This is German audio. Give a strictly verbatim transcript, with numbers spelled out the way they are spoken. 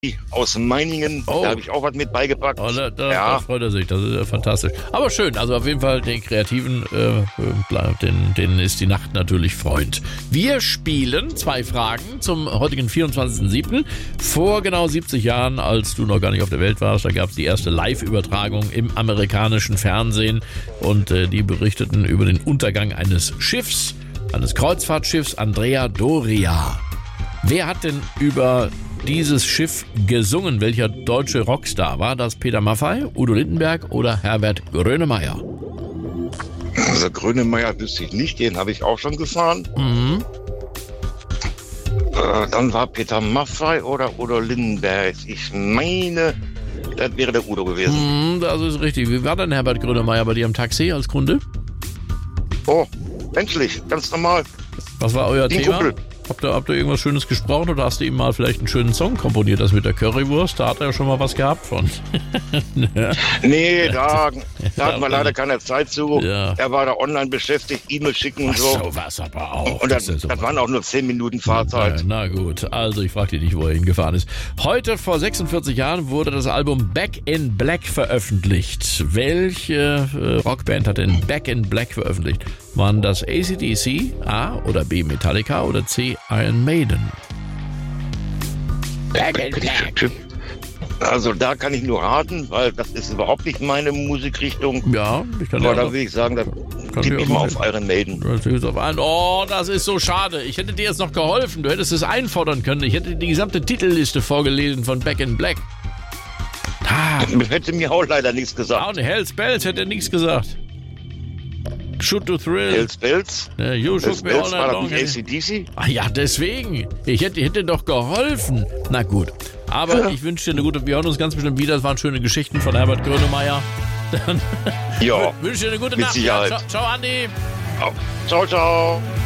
aus Meiningen, Oh. da habe ich auch was mit beigepackt. Oh, da, da, Ja. da freut er sich, das ist ja fantastisch. Aber schön, also auf jeden Fall den Kreativen, äh, bleibt- denen, denen ist die Nacht natürlich Freund. Wir spielen zwei Fragen zum heutigen vierundzwanzigsten siebten Vor genau siebzig Jahren, als du noch gar nicht auf der Welt warst, da gab es die erste Live-Übertragung im amerikanischen Fernsehen und äh, die berichteten über den Untergang eines Schiffs, eines Kreuzfahrtschiffs Andrea Doria. Wer hat denn über dieses Schiff gesungen? Welcher deutsche Rockstar? War das Peter Maffay, Udo Lindenberg oder Herbert Grönemeyer? Also Grönemeyer wüsste ich nicht, den habe ich auch schon gefahren. Mhm. Äh, dann war Peter Maffay oder Udo Lindenberg. Ich meine, das wäre der Udo gewesen. Mhm, das ist richtig. Wie war denn Herbert Grönemeyer bei dir im Taxi als Kunde? Oh, menschlich, ganz normal. Was war euer Den Thema? Kumpel. Habt ihr, habt ihr irgendwas Schönes gesprochen oder hast du ihm mal vielleicht einen schönen Song komponiert, das mit der Currywurst? Da hat er ja schon mal was gehabt von. Nee, da, da hatten wir leider keine Zeit zu. Ja. Er war da online beschäftigt, E-Mail schicken und Ach so. so, was aber auch. Und Das das, ist ja das super. waren auch nur zehn Minuten Fahrzeit. Ja, na gut, also ich fragte dich nicht, wo er hingefahren ist. Heute vor sechsundvierzig Jahren wurde das Album Back in Black veröffentlicht. Welche äh, Rockband hat denn Back in Black veröffentlicht? Waren das A C D C, A oder B Metallica oder C Iron Maiden? Back in Black. Also da kann ich nur raten, weil das ist überhaupt nicht meine Musikrichtung. Ja, ich kann Aber ja da auch- will ich sagen, da Kann tippe ich ich auch mal mal auf Iron Maiden. Das ist auf einen. Oh, das ist so schade. Ich hätte dir jetzt noch geholfen. Du hättest es einfordern können. Ich hätte die gesamte Titelliste vorgelesen von Back in Black. Ah, Hätte mir auch leider nichts gesagt. auch Hells Bells hätte nichts gesagt. Shoot to Thrill. Hells Bells? Äh, you Hells shook me all Bells war night das long. nicht A C D C? Ah ja, deswegen. Ich hätte, hätte doch geholfen. Na gut. Aber ich wünsche dir eine gute. Wir hören uns ganz bestimmt wieder. Das waren schöne Geschichten von Herbert Grönemeyer. Dann Ja, wünsche dir eine gute mit Nacht. Sicherheit. Ja, ciao, ciao, Andi. ciao, ciao.